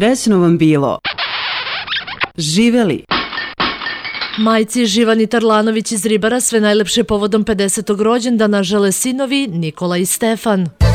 Srećno vam bilo. Živeli. Majci Živani Tarlanović iz Ribara sve najlepše povodom 50. rođendana žele sinovi Nikola i Stefan.